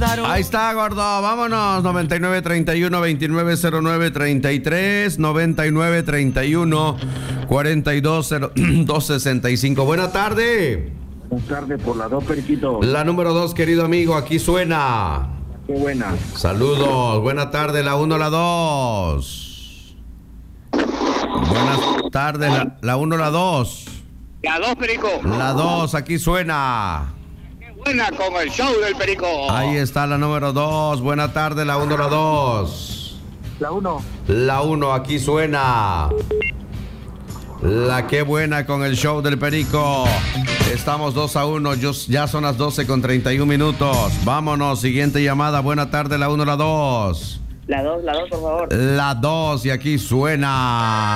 ayudaron. Ahí está, gordo. Vámonos. 9931-2909-33. 9931-420265. Buena tarde. Buenas tardes por la 2, Periquito. La número 2, querido amigo. Aquí suena. Qué buena. Saludos. Buena tarde. La 1, la 2. Buenas tardes. La 1, la 2. La 2, Perico. La 2. Aquí suena. Qué buena con el show del Perico. Ahí está la número 2. Buena tarde, la 1, la 2. La 1. La 1, aquí suena. La qué buena con el show del Perico. Estamos 2-1. Ya son las 12:31. Vámonos, siguiente llamada. Buena tarde, la 1, la 2. La 2, por favor. La 2, y aquí suena.